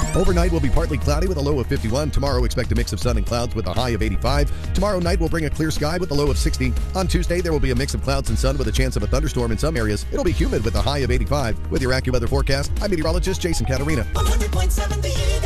Overnight will be partly cloudy with a low of 51. Tomorrow, expect a mix of sun and clouds with a high of 85. Tomorrow night will bring a clear sky with a low of 60. On Tuesday, there will be a mix of clouds and sun with a chance of a thunderstorm in some areas. It'll be humid with a high of 85. With your AccuWeather forecast, I'm meteorologist Jason Catarina. 100.7 The